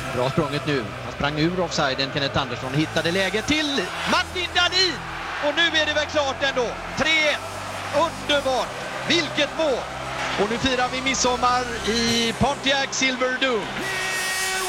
Bra sprunget nu. Han sprang ur offsiden. Kenneth Andersson hittade läget till Martin Dahlin. Och nu är det väl klart ändå. 3-1. Underbart. Vilket mål. Och nu firar vi midsommar i Pontiac Silverdome.